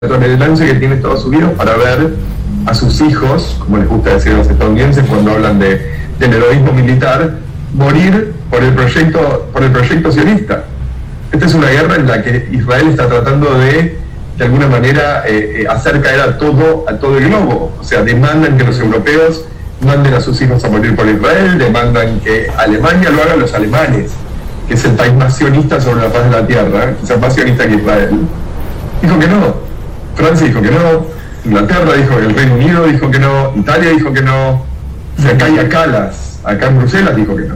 tolerancia que tiene Estados Unidos para ver a sus hijos, como les gusta decir a los estadounidenses cuando hablan del heroísmo militar, morir por el proyecto sionista. Esta es una guerra en la que Israel está tratando de alguna manera, hacer caer a todo el globo. O sea, demandan que los europeos manden a sus hijos a morir por Israel, demandan que Alemania lo hagan los alemanes, que es el país más sionista sobre la faz de la tierra, quizás más sionista que Israel. Dijo que no. Francia dijo que no, Inglaterra dijo que el Reino Unido dijo que no, Italia dijo que no, o sea, Kaja Kallas, acá en Bruselas dijo que no.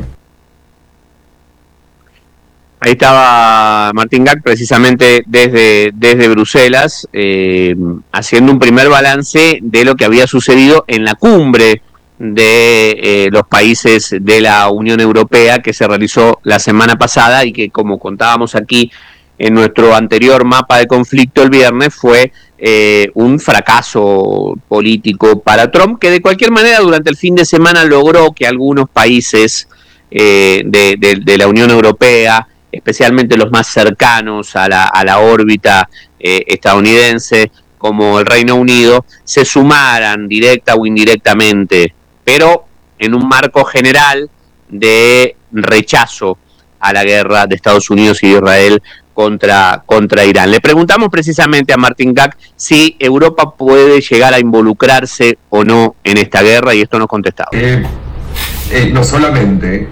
Ahí estaba Martín Gak precisamente desde Bruselas, haciendo un primer balance de lo que había sucedido en la cumbre de los países de la Unión Europea que se realizó la semana pasada y que, como contábamos aquí en nuestro anterior mapa de conflicto el viernes, fue un fracaso político para Trump, que de cualquier manera durante el fin de semana logró que algunos países de la Unión Europea, especialmente los más cercanos a la órbita estadounidense, como el Reino Unido, se sumaran directa o indirectamente, pero en un marco general de rechazo a la guerra de Estados Unidos y de Israel contra Irán. Le preguntamos precisamente a Martín Gak si Europa puede llegar a involucrarse o no en esta guerra, y esto nos contestaba. No solamente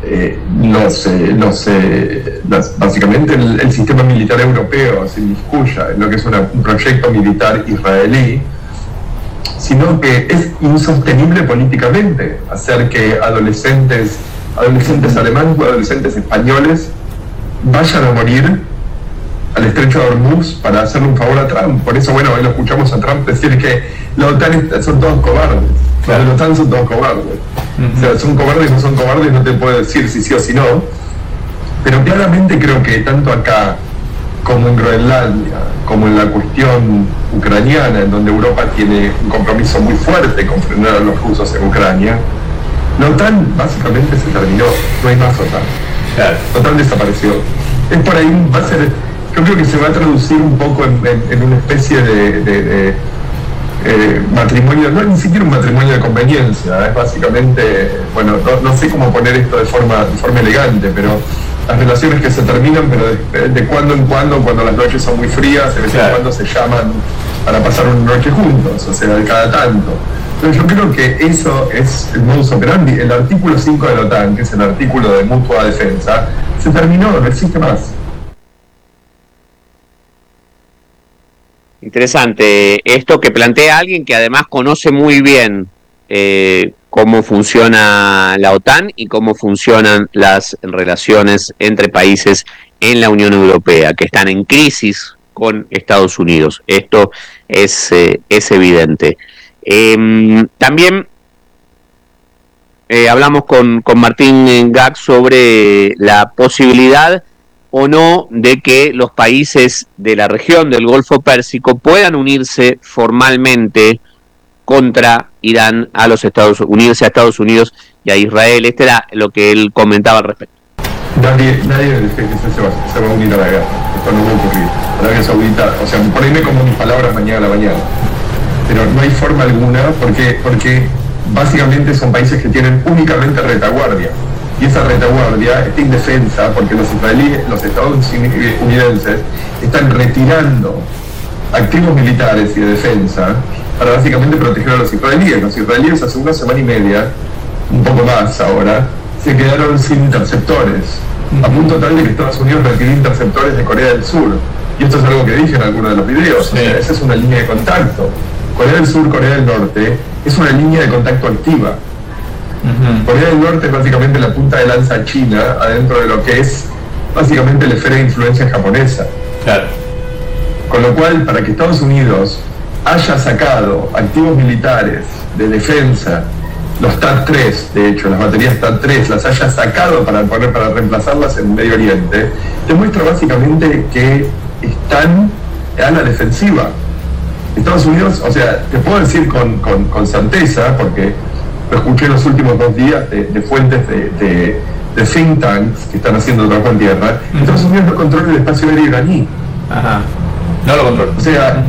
básicamente el sistema militar europeo se inmiscuya en lo que es un proyecto militar israelí, sino que es insostenible políticamente hacer que adolescentes alemanes o adolescentes españoles vayan a morir al estrecho de Hormuz para hacerle un favor a Trump. Por eso, bueno, hoy lo escuchamos a Trump decir que la OTAN son todos cobardes. Claro. La OTAN son todos cobardes. O sea, son cobardes o no son cobardes, no te puedo decir si sí o si no. Pero claramente creo que tanto acá como en Groenlandia, como en la cuestión ucraniana, en donde Europa tiene un compromiso muy fuerte con frenar a los rusos en Ucrania, la OTAN básicamente se terminó. No hay más OTAN. Claro. La OTAN desapareció. Es por ahí, va a ser, yo creo que se va a traducir un poco en una especie de matrimonio, no ni siquiera un matrimonio de conveniencia, es básicamente, bueno, no sé cómo poner esto de forma elegante, pero las relaciones que se terminan, pero de cuando en cuando las noches son muy frías, de vez en cuando se llaman para pasar una noche juntos, o sea, de cada tanto. Pero yo creo que eso es el modus operandi. El artículo 5 de la OTAN, que es el artículo de mutua defensa, se terminó, no existe más. Interesante esto que plantea alguien que además conoce muy bien cómo funciona la OTAN y cómo funcionan las relaciones entre países en la Unión Europea, que están en crisis con Estados Unidos. Esto es evidente. También hablamos con Martín Gak sobre la posibilidad o no de que los países de la región del Golfo Pérsico puedan unirse formalmente contra Irán unirse a Estados Unidos y a Israel. Este era lo que él comentaba al respecto. Nadie se va a unir a la guerra. Esto no va a ocurrir. Arabia Saudita, o sea, por ahí me como mis palabras mañana a la mañana. Pero no hay forma alguna porque básicamente son países que tienen únicamente retaguardia. Y esa retaguardia está indefensa porque los estadounidenses están retirando activos militares y de defensa para básicamente proteger a los israelíes. Los israelíes hace una semana y media, un poco más ahora, se quedaron sin interceptores, a punto tal de que Estados Unidos retiró interceptores de Corea del Sur. Y esto es algo que dije en alguno de los videos, o sea, esa es una línea de contacto. Corea del Sur, Corea del Norte, es una línea de contacto activa. Corea del Norte es básicamente la punta de lanza china adentro de lo que es básicamente la esfera de influencia japonesa. Claro. Con lo cual, para que Estados Unidos haya sacado activos militares de defensa, los THAAD-3, de hecho, las baterías THAAD-3, las haya sacado para reemplazarlas en Medio Oriente, demuestra básicamente que están a la defensiva. Estados Unidos, o sea, te puedo decir con certeza, porque lo escuché en los últimos 2 días de fuentes de think tanks que están haciendo trabajo en tierra, Estados Unidos no controla el espacio aéreo iraní. Ajá. No lo controla. O sea,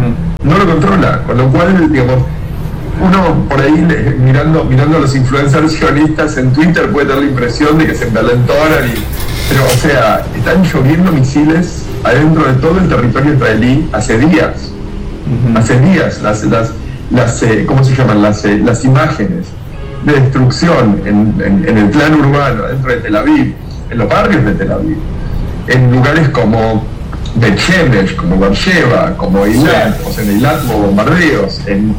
no lo controla, con lo cual, digamos, uno por ahí mirando a los influencers sionistas en Twitter puede tener la impresión de que se envalentonan, pero o sea, están lloviendo misiles adentro de todo el territorio israelí hace días. Hace días ¿cómo se llaman? Las imágenes de destrucción en el plano urbano, dentro de Tel Aviv, en los barrios de Tel Aviv, en lugares como Bet Shemesh, como Beersheba, como Eilat, o sea, en Eilat hubo bombardeos, en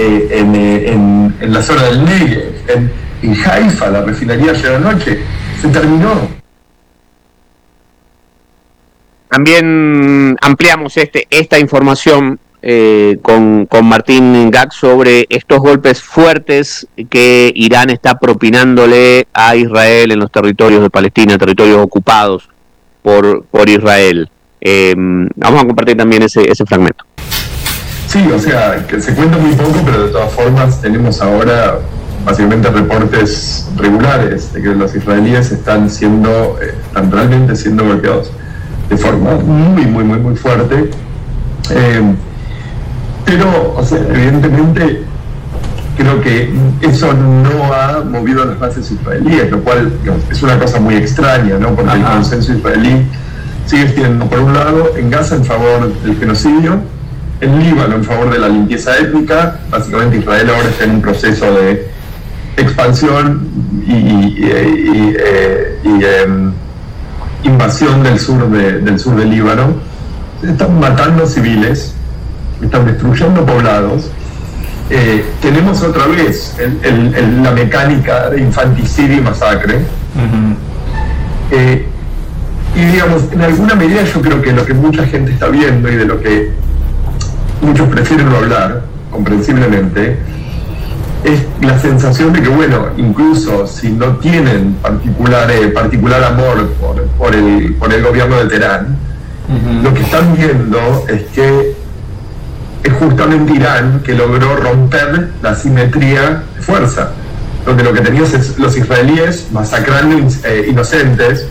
la zona del Negev, en Haifa, la refinería ayer anoche, se terminó. También ampliamos esta información con Martín Gak sobre estos golpes fuertes que Irán está propinándole a Israel en los territorios de Palestina, territorios ocupados por Israel. Vamos a compartir también ese fragmento. Sí, o sea, que se cuenta muy poco, pero de todas formas tenemos ahora básicamente reportes regulares de que los israelíes están realmente siendo golpeados de forma muy fuerte. Pero, o sea, evidentemente creo que eso no ha movido a las bases israelíes, lo cual, digamos, es una cosa muy extraña, ¿no? Porque el consenso israelí sigue siendo, por un lado, en Gaza en favor del genocidio, en Líbano en favor de la limpieza étnica. Básicamente Israel ahora está en un proceso de expansión y invasión del sur de Líbano. Están matando civiles, están destruyendo poblados. Tenemos otra vez la mecánica de infanticidio y masacre. Y digamos, en alguna medida yo creo que lo que mucha gente está viendo y de lo que muchos prefieren no hablar, comprensiblemente, es la sensación de que, bueno, incluso si no tienen particular amor por el gobierno de Teherán, lo que están viendo es que es justamente Irán que logró romper la simetría de fuerza, donde lo que tenías es los israelíes masacrando inocentes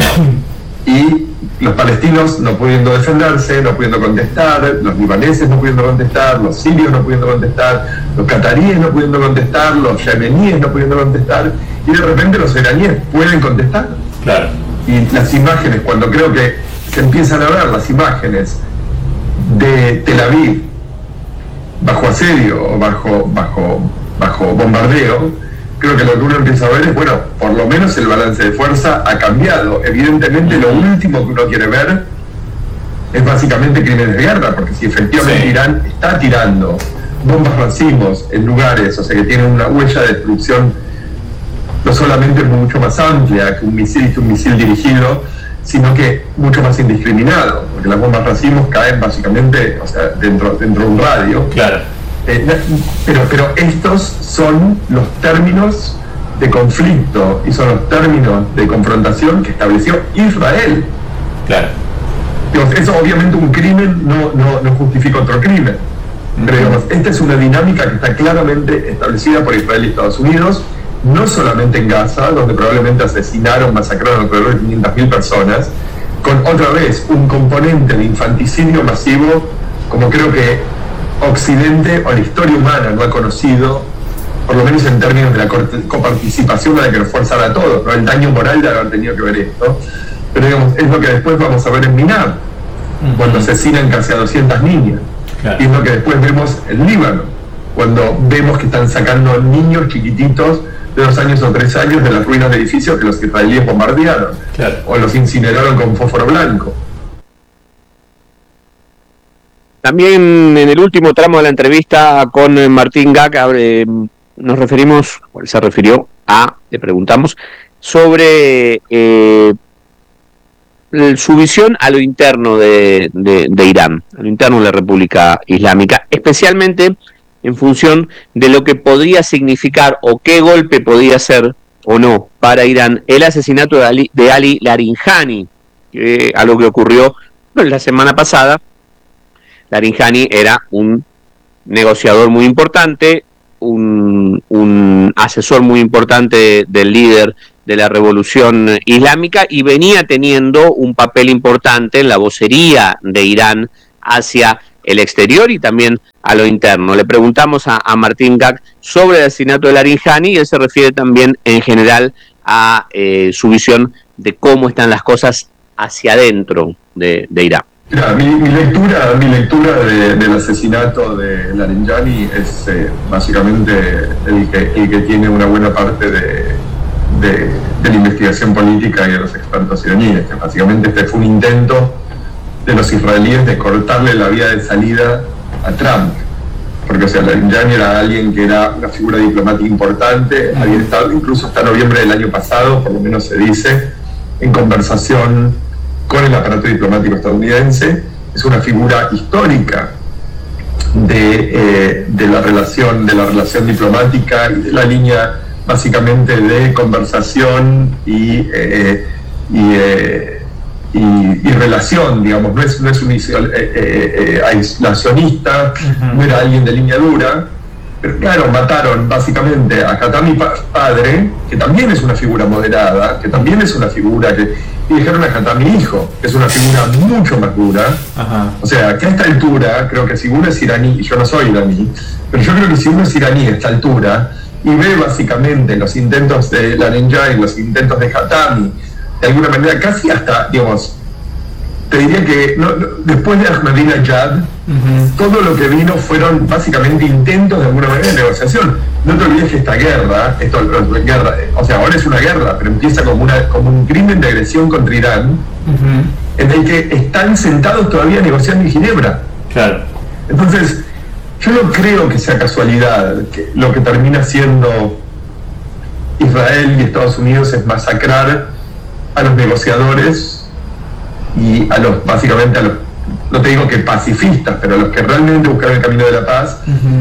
y los palestinos no pudiendo defenderse, no pudiendo contestar, los libaneses no pudiendo contestar, los sirios no pudiendo contestar, los cataríes no pudiendo contestar, los yemeníes no pudiendo contestar, y de repente los iraníes pueden contestar. Claro. Y las imágenes, cuando creo que se empiezan a ver las imágenes de Tel Aviv bajo asedio o bajo bombardeo, creo que lo que uno empieza a ver es, bueno, por lo menos el balance de fuerza ha cambiado. Evidentemente lo último que uno quiere ver es básicamente crímenes de guerra, porque si efectivamente Irán está tirando bombas racimos en lugares, o sea que tienen una huella de destrucción no solamente mucho más amplia que un misil dirigido, sino que mucho más indiscriminado, porque las bombas racimos caen básicamente, o sea, dentro de un radio. Claro. Pero estos son los términos de conflicto y son los términos de confrontación que estableció Israel. Claro. Digamos, eso obviamente un crimen no justifica otro crimen. Pero digamos, esta es una dinámica que está claramente establecida por Israel y Estados Unidos, no solamente en Gaza, donde probablemente masacraron alrededor de 500.000 personas, con otra vez un componente de infanticidio masivo, como creo que Occidente o la historia humana no ha conocido, por lo menos en términos de la coparticipación a la que nos forzaba a todos, ¿no? El daño moral de haber tenido que ver esto. Pero digamos, es lo que después vamos a ver en Minab, cuando asesinan casi a 200 niñas. Claro. Y es lo que después vemos en Líbano, cuando vemos que están sacando niños chiquititos de 2 años o 3 años de las ruinas de edificios que los israelíes bombardearon, claro, o los incineraron con fósforo blanco. También en el último tramo de la entrevista con Martín Gak nos referimos, o él se refirió le preguntamos, sobre su visión a lo interno de Irán, a lo interno de la República Islámica, especialmente en función de lo que podría significar o qué golpe podría ser o no para Irán el asesinato de Ali Larijani, algo que ocurrió la semana pasada. Larijani era un negociador muy importante, un asesor muy importante del líder de la revolución islámica y venía teniendo un papel importante en la vocería de Irán hacia el exterior y también a lo interno. Le preguntamos a Martín Gak sobre el asesinato de Larinjani y él se refiere también en general a su visión de cómo están las cosas hacia adentro de Irán. Mira, mi lectura del asesinato de Larinjani es básicamente el que tiene una buena parte de la investigación política y de los expertos iraníes, que básicamente este fue un intento de los israelíes de cortarle la vía de salida a Trump, porque o sea, Larinjani era alguien que era una figura diplomática importante, había estado incluso hasta noviembre del año pasado, por lo menos se dice, en conversación con el aparato diplomático estadounidense. Es una figura histórica de la relación diplomática y de la línea básicamente de conversación y relación, digamos. No es un aislacionista, no era alguien de línea dura, pero claro, mataron básicamente a Khatami padre, que también es una figura moderada, que también es una figura y dejaron a Khatami hijo, que es una figura mucho más dura. O sea, que a esta altura, creo que si uno es iraní, y yo no soy iraní, pero yo creo que si uno es iraní a esta altura, y ve básicamente los intentos de Larinjani, los intentos de Khatami, de alguna manera casi hasta, digamos, te diría que después de Ahmadinejad, todo lo que vino fueron básicamente intentos de alguna manera de negociación. No te olvides que esta guerra, o sea, ahora es una guerra, pero empieza como un crimen de agresión contra Irán, en el que están sentados todavía negociando en Ginebra. Claro. Entonces, yo no creo que sea casualidad que lo que termina siendo Israel y Estados Unidos es masacrar a los negociadores y básicamente a los, no te digo que pacifistas, pero a los que realmente buscaron el camino de la paz,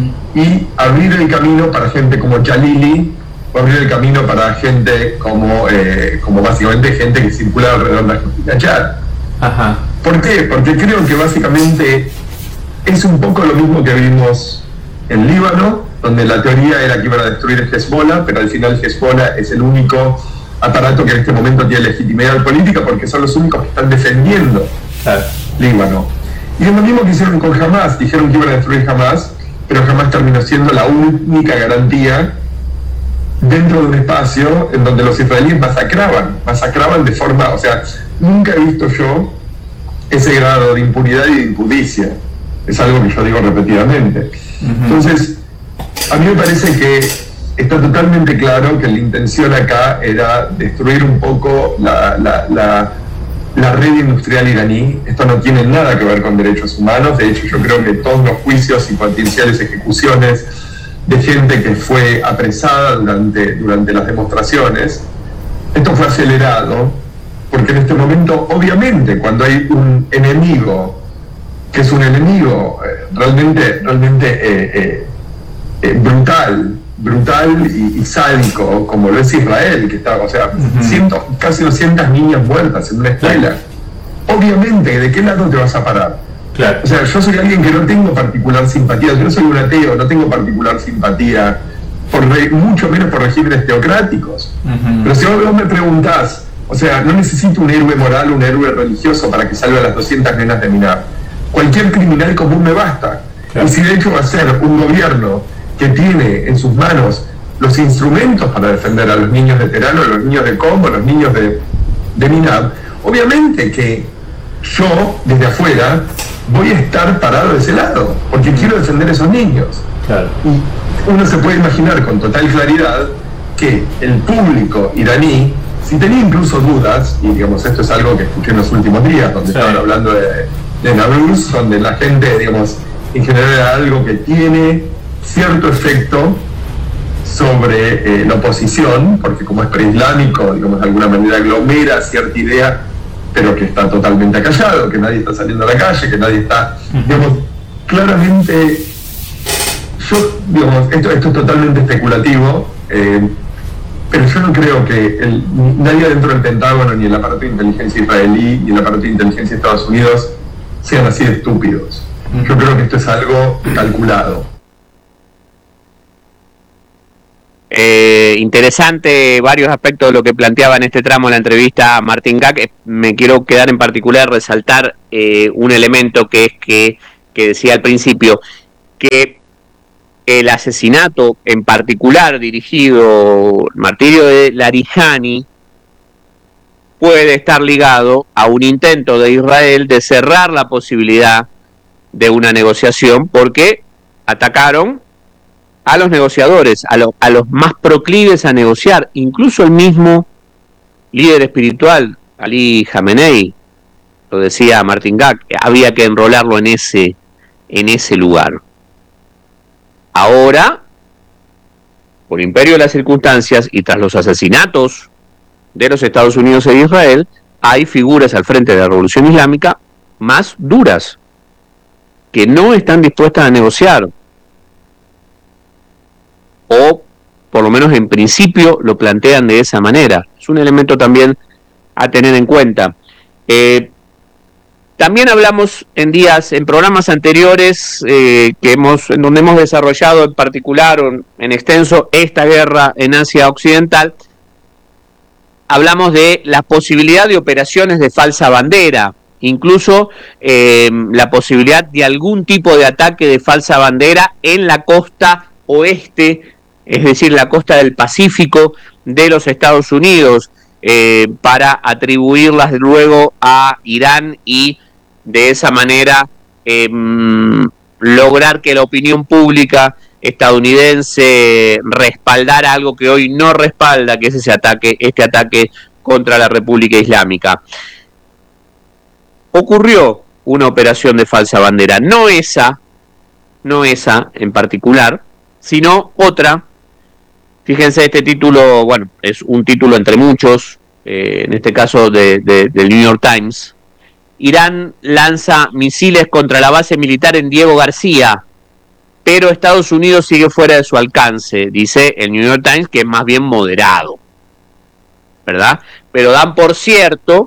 y abrir el camino para gente como Jalili, o abrir el camino para gente como básicamente gente que circula alrededor de Ahmadinejad. ¿Por qué? Porque creo que básicamente es un poco lo mismo que vimos en Líbano, donde la teoría era que iban a destruir el Hezbollah, pero al final Hezbollah es el único aparato que en este momento tiene legitimidad política porque son los únicos que están defendiendo Líbano. Y es lo mismo que hicieron con Hamas, dijeron que iban a destruir Hamas, pero Hamas terminó siendo la única garantía dentro de un espacio en donde los israelíes masacraban de forma, o sea, nunca he visto yo ese grado de impunidad y de impudicia. Es algo que yo digo repetidamente. Entonces, a mí me parece que está totalmente claro que la intención acá era destruir un poco la red industrial iraní. Esto no tiene nada que ver con derechos humanos. De hecho, yo creo que todos los juicios y potenciales ejecuciones de gente que fue apresada durante las demostraciones, esto fue acelerado, porque en este momento, obviamente, cuando hay un enemigo, que es un enemigo realmente brutal y sádico, como lo es Israel, que está, o sea, casi 200 niñas muertas en una escuela. Obviamente, ¿de qué lado te vas a parar? Claro. O sea, yo soy alguien que no tengo particular simpatía, yo no soy un ateo, no tengo particular simpatía, mucho menos por regímenes teocráticos. Pero si vos me preguntás, o sea, no necesito un héroe moral, un héroe religioso para que salve a las 200 nenas de Minar. Cualquier criminal común me basta. Claro. Y si de hecho va a ser un gobierno que tiene en sus manos los instrumentos para defender a los niños de Teherán, a los niños de Qom, a los niños de Minab, obviamente que yo, desde afuera, voy a estar parado de ese lado, porque quiero defender a esos niños. Claro. Y uno se puede imaginar con total claridad que el público iraní, si tenía incluso dudas, y digamos, esto es algo que escuché en los últimos días, donde estaban hablando de Navruz, donde la gente, digamos, en general era algo que tiene cierto efecto sobre la oposición, porque como es preislámico, digamos, de alguna manera aglomera cierta idea, pero que está totalmente acallado, que nadie está saliendo a la calle, que nadie está, digamos, claramente, esto es totalmente especulativo, pero yo no creo que nadie dentro del Pentágono, ni el aparato de inteligencia israelí, ni el aparato de inteligencia de Estados Unidos sean así de estúpidos. Yo creo que esto es algo calculado. Interesante varios aspectos de lo que planteaba en este tramo la entrevista a Martín Gak. Me quiero quedar en particular resaltar un elemento que es que que decía al principio, que el asesinato en particular dirigido, el martirio de Larijani, puede estar ligado a un intento de Israel de cerrar la posibilidad de una negociación, porque atacaron a los negociadores, a los más proclives a negociar, incluso el mismo líder espiritual, Ali Khamenei, lo decía Martin Gag, había que enrolarlo en ese lugar. Ahora, por imperio de las circunstancias y tras los asesinatos de los Estados Unidos e Israel, hay figuras al frente de la Revolución Islámica más duras, que no están dispuestas a negociar, o por lo menos en principio lo plantean de esa manera. Es un elemento también a tener en cuenta. También hablamos en programas anteriores en donde hemos desarrollado en particular en extenso esta guerra en Asia Occidental. Hablamos de la posibilidad de operaciones de falsa bandera, incluso la posibilidad de algún tipo de ataque de falsa bandera en la costa oeste, es decir, la costa del Pacífico de los Estados Unidos, para atribuirlas luego a Irán y de esa manera lograr que la opinión pública estadounidense respaldara algo que hoy no respalda, que es este ataque contra la República Islámica. Ocurrió una operación de falsa bandera, no esa en particular, sino otra. Fíjense, este título, bueno, es un título entre muchos, en este caso del New York Times. Irán lanza misiles contra la base militar en Diego García, pero Estados Unidos sigue fuera de su alcance, dice el New York Times, que es más bien moderado, ¿verdad? Pero dan por cierto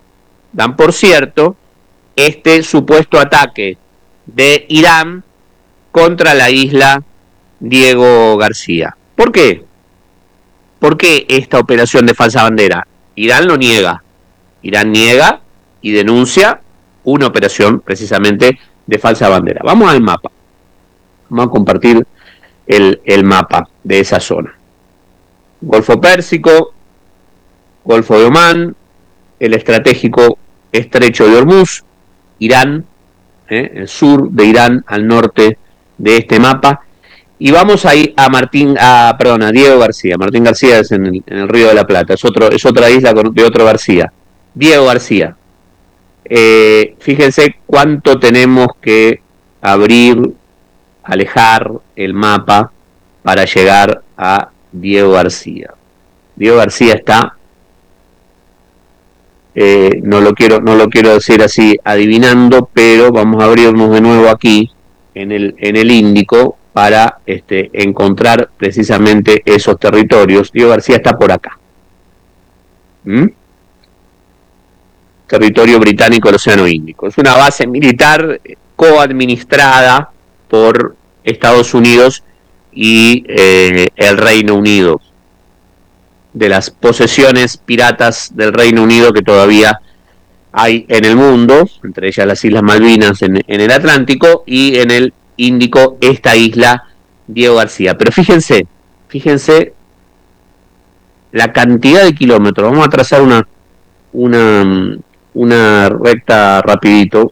este supuesto ataque de Irán contra la isla Diego García. ¿Por qué? ¿Por qué esta operación de falsa bandera? Irán lo niega. Irán niega y denuncia una operación precisamente de falsa bandera. Vamos al mapa. Vamos a compartir el mapa de esa zona. Golfo Pérsico, Golfo de Omán, el estratégico Estrecho de Hormuz, Irán, el sur de Irán al norte de este mapa. Y vamos ahí a Diego García. Martín García es en el Río de la Plata, es otra isla de otro García. Diego García. Fíjense cuánto tenemos que alejar el mapa para llegar a Diego García. Diego García está, no lo quiero decir así adivinando, pero vamos a abrirnos de nuevo aquí en el Índico para encontrar precisamente esos territorios. Diego García está por acá. Territorio británico del Océano Índico. Es una base militar coadministrada por Estados Unidos y el Reino Unido. De las posesiones piratas del Reino Unido que todavía hay en el mundo, entre ellas las Islas Malvinas en el Atlántico, y en el Índico esta isla Diego García. Pero fíjense la cantidad de kilómetros. Vamos a trazar una recta rapidito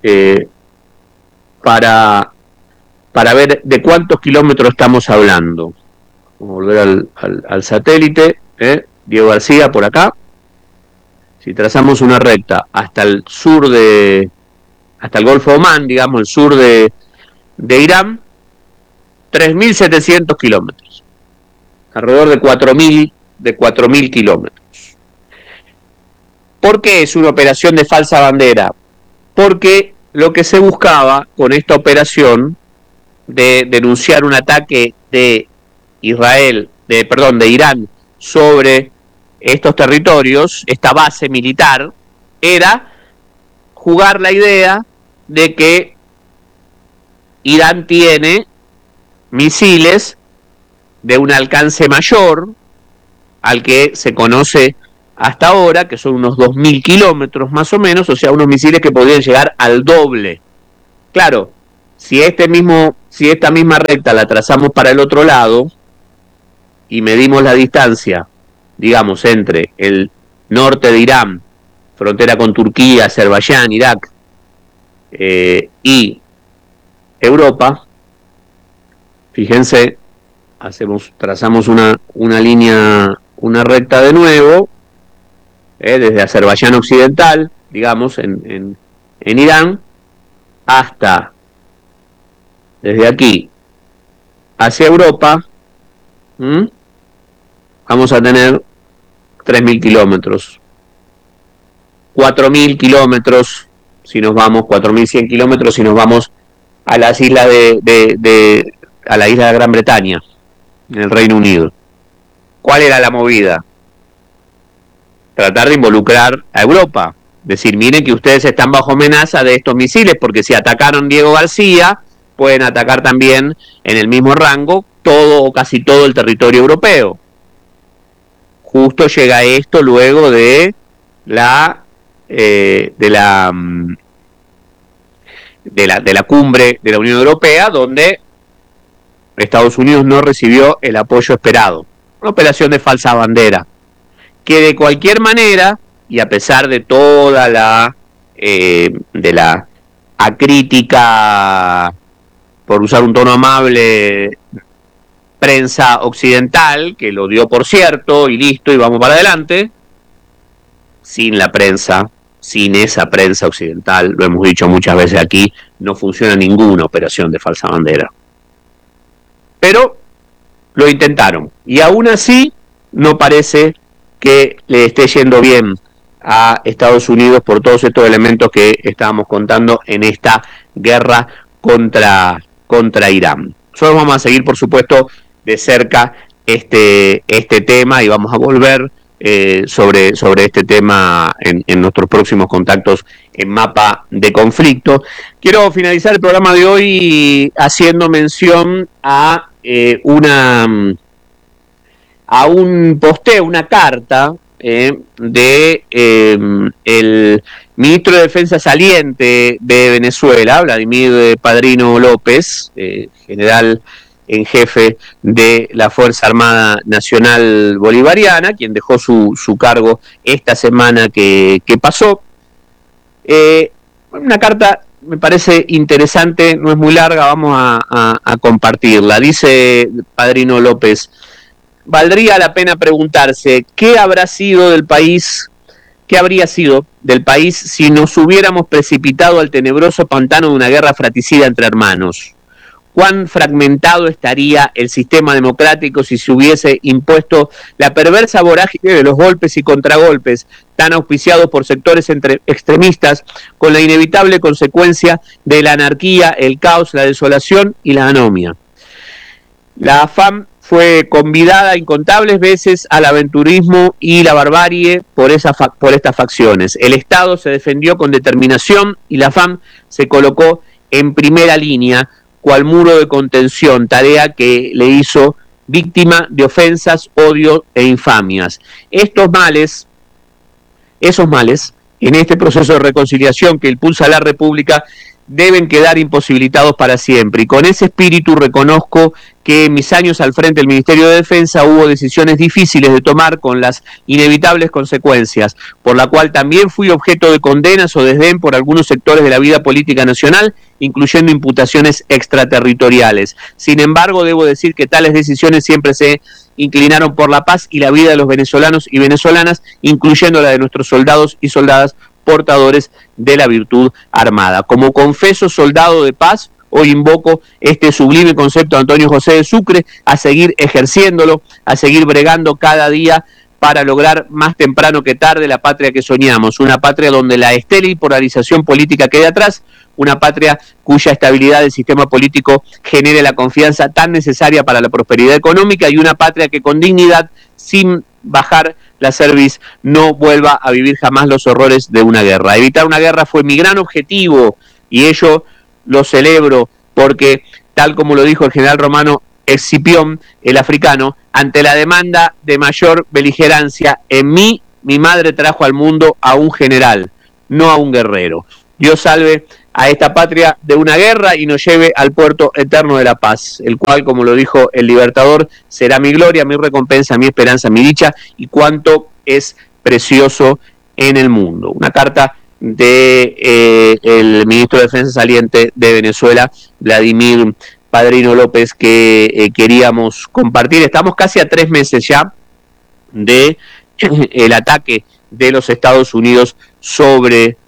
para ver de cuántos kilómetros estamos hablando. Vamos a volver al satélite. Diego García por acá. Si trazamos una recta hasta el sur hasta el Golfo de Omán, digamos, el sur de Irán, 3.700 kilómetros, alrededor de 4.000 kilómetros. ¿Por qué es una operación de falsa bandera? Porque lo que se buscaba con esta operación de denunciar un ataque de Irán sobre estos territorios, esta base militar, era jugar la idea de que Irán tiene misiles de un alcance mayor al que se conoce hasta ahora, que son unos 2.000 kilómetros más o menos, o sea, unos misiles que podrían llegar al doble. Claro, Si esta misma recta la trazamos para el otro lado y medimos la distancia, digamos, entre el norte de Irán, frontera con Turquía, Azerbaiyán, Irak, y Europa, fíjense, trazamos una línea, una recta de nuevo, desde Azerbaiyán occidental, digamos, en Irán, hasta, desde aquí, hacia Europa, vamos a tener 3.000 kilómetros, 4.000 kilómetros, si nos vamos, 4.100 kilómetros si nos vamos a las islas a la isla de Gran Bretaña, en el Reino Unido. ¿Cuál era la movida? Tratar de involucrar a Europa. Decir, miren que ustedes están bajo amenaza de estos misiles, porque si atacaron Diego García, pueden atacar también en el mismo rango todo o casi todo el territorio europeo. Justo llega esto luego de la cumbre de la Unión Europea, donde Estados Unidos no recibió el apoyo esperado. Una operación de falsa bandera, que de cualquier manera, y a pesar de toda la acrítica, por usar un tono amable, prensa occidental, que lo dio por cierto, y listo, y vamos para adelante, sin esa prensa occidental, lo hemos dicho muchas veces aquí, no funciona ninguna operación de falsa bandera. Pero lo intentaron, y aún así no parece que le esté yendo bien a Estados Unidos por todos estos elementos que estábamos contando en esta guerra contra Irán. Nosotros vamos a seguir, por supuesto, de cerca este tema, y vamos a volver sobre este tema en nuestros próximos contactos en Mapa de Conflicto. Quiero finalizar el programa de hoy haciendo mención a un posteo, una carta de el ministro de Defensa saliente de Venezuela, Vladimir Padrino López, general en jefe de la Fuerza Armada Nacional Bolivariana, quien dejó su cargo esta semana que pasó. Una carta me parece interesante, no es muy larga, vamos a compartirla. Dice Padrino López: valdría la pena preguntarse qué habría sido del país si nos hubiéramos precipitado al tenebroso pantano de una guerra fratricida entre hermanos. Cuán fragmentado estaría el sistema democrático si se hubiese impuesto la perversa vorágine de los golpes y contragolpes, tan auspiciados por sectores extremistas, con la inevitable consecuencia de la anarquía, el caos, la desolación y la anomia. La FAM fue convidada incontables veces al aventurismo y la barbarie por estas facciones. El Estado se defendió con determinación y la FAM se colocó en primera línea, cual muro de contención, tarea que le hizo víctima de ofensas, odio e infamias. Esos males, en este proceso de reconciliación que impulsa la República, deben quedar imposibilitados para siempre. Y con ese espíritu reconozco que en mis años al frente del Ministerio de Defensa hubo decisiones difíciles de tomar con las inevitables consecuencias, por la cual también fui objeto de condenas o desdén por algunos sectores de la vida política nacional, incluyendo imputaciones extraterritoriales. Sin embargo, debo decir que tales decisiones siempre se inclinaron por la paz y la vida de los venezolanos y venezolanas, incluyendo la de nuestros soldados y soldadas portadores de la virtud armada. Como confeso soldado de paz, hoy invoco este sublime concepto de Antonio José de Sucre a seguir ejerciéndolo, a seguir bregando cada día para lograr más temprano que tarde la patria que soñamos, una patria donde la estéril polarización política quede atrás, una patria cuya estabilidad del sistema político genere la confianza tan necesaria para la prosperidad económica, y una patria que con dignidad, sin bajar la cerviz, no vuelva a vivir jamás los horrores de una guerra. Evitar una guerra fue mi gran objetivo, y ello lo celebro porque, tal como lo dijo el general romano Escipión, el africano, ante la demanda de mayor beligerancia, en mí, mi madre trajo al mundo a un general, no a un guerrero. Dios salve a esta patria de una guerra y nos lleve al puerto eterno de la paz, el cual, como lo dijo el Libertador, será mi gloria, mi recompensa, mi esperanza, mi dicha, y cuánto es precioso en el mundo. Una carta de el ministro de Defensa saliente de Venezuela, Vladimir Padrino López, que queríamos compartir. Estamos casi a 3 meses ya de el ataque de los Estados Unidos sobre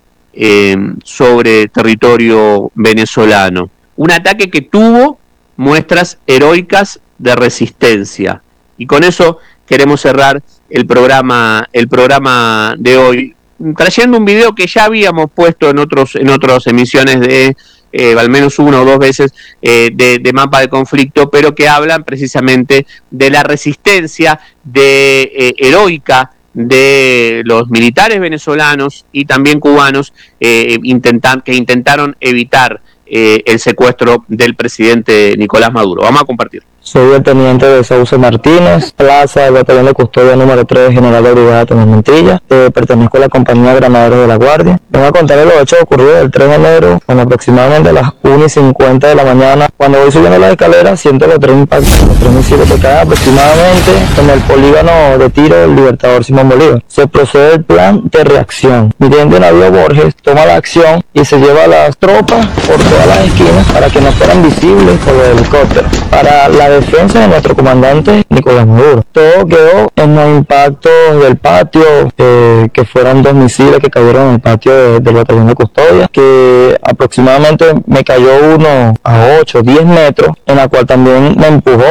territorio venezolano. Un ataque que tuvo muestras heroicas de resistencia. Y con eso queremos cerrar el programa de hoy, trayendo un video que ya habíamos puesto en otras emisiones de al menos 1 o 2 veces de Mapa de Conflicto, pero que hablan precisamente de la resistencia heroica de los militares venezolanos y también cubanos que intentaron evitar el secuestro del presidente Nicolás Maduro. Vamos a compartir. Soy el teniente de Sauce Martínez, plaza del batallón de custodia número 3, general de brigada Tomás Montilla. Pertenezco a la compañía de granaderos de la Guardia. Vengo a contarles los hechos ocurridos el 3 de enero, cuando aproximadamente a las 1:50 de la mañana. Cuando voy subiendo las escaleras, siento los 3 impactos, los 3 misiles que caen aproximadamente en el polígono de tiro del Libertador Simón Bolívar. Se procede el plan de reacción. Mi teniente navío Borges toma la acción y se lleva a las tropas por todas las esquinas para que no fueran visibles por los helicópteros, para la defensa de nuestro comandante Nicolás Maduro. Todo quedó en los impactos del patio, que fueron 2 misiles que cayeron en el patio del batallón de custodia, que aproximadamente me cayó uno a 8, 10 metros, en la cual también me empujó,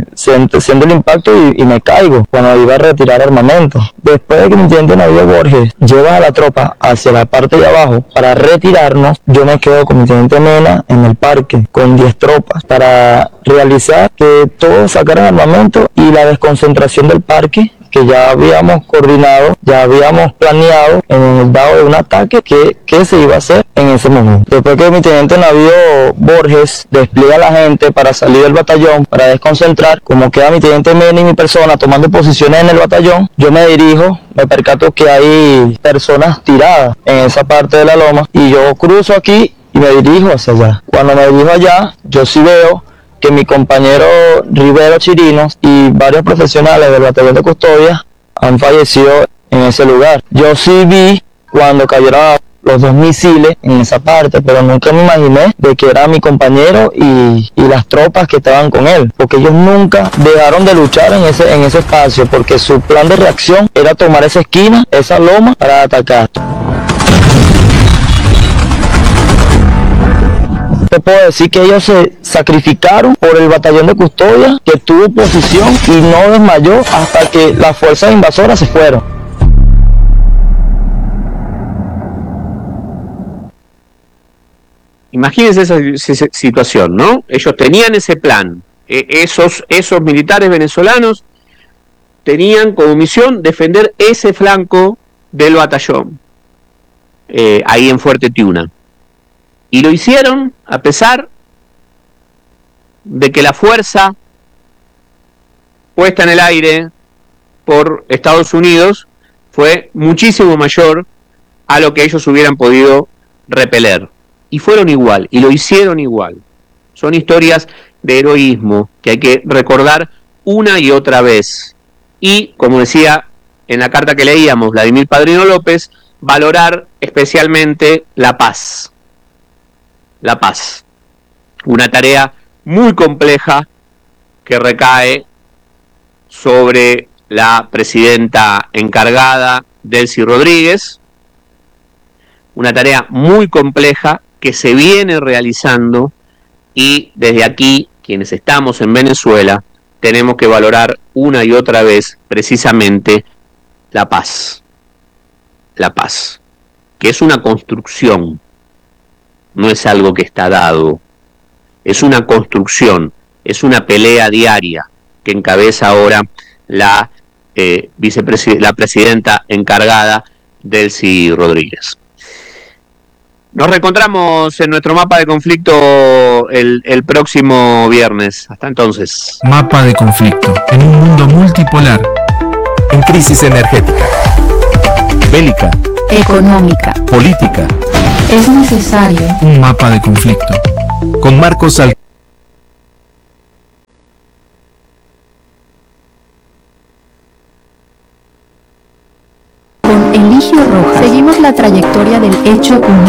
siendo el impacto y me caigo cuando iba a retirar armamento. Después de que mi teniente navío Borges lleva a la tropa hacia la parte de abajo para retirarnos, yo me quedo con mi teniente Mena en el parque con 10 tropas para realizar que todos sacaran armamento y la desconcentración del parque, que ya habíamos coordinado, ya habíamos planeado en el dado de un ataque que se iba a hacer en ese momento. Después que mi teniente navío Borges despliega a la gente para salir del batallón, para desconcentrar, como queda mi teniente Mena y mi persona tomando posiciones en el batallón, yo me dirijo, me percato que hay personas tiradas en esa parte de la loma y yo cruzo aquí y me dirijo hacia allá. Cuando me dirijo allá, yo sí veo que mi compañero Rivero Chirinos y varios profesionales del batallón de custodia han fallecido en ese lugar. Yo sí vi cuando cayeron los 2 misiles en esa parte, pero nunca me imaginé de que era mi compañero y las tropas que estaban con él, porque ellos nunca dejaron de luchar en ese espacio, porque su plan de reacción era tomar esa esquina, esa loma, para atacar. Te puedo decir que ellos se sacrificaron por el batallón de custodia, que tuvo posición y no desmayó hasta que las fuerzas invasoras se fueron. Imagínense esa situación, ¿no? Ellos tenían ese plan. Esos militares venezolanos tenían como misión defender ese flanco del batallón, ahí en Fuerte Tiuna. Y lo hicieron a pesar de que la fuerza puesta en el aire por Estados Unidos fue muchísimo mayor a lo que ellos hubieran podido repeler. Y fueron igual, y lo hicieron igual. Son historias de heroísmo que hay que recordar una y otra vez. Y, como decía en la carta que leíamos, Vladimir Padrino López, valorar especialmente la paz. La paz. Una tarea muy compleja que recae sobre la presidenta encargada, Delcy Rodríguez. Una tarea muy compleja que se viene realizando y desde aquí, quienes estamos en Venezuela, tenemos que valorar una y otra vez precisamente la paz. La paz, que es una construcción. No es algo que está dado, es una construcción, es una pelea diaria que encabeza ahora la presidenta encargada, Delcy Rodríguez. Nos reencontramos en nuestro Mapa de Conflicto el próximo viernes. Hasta entonces. Mapa de Conflicto, en un mundo multipolar, en crisis energética, bélica, económica, política, Es necesario Un mapa de conflicto. Con Marcos Al. con Eligio Rojas. Seguimos la trayectoria del hecho unido.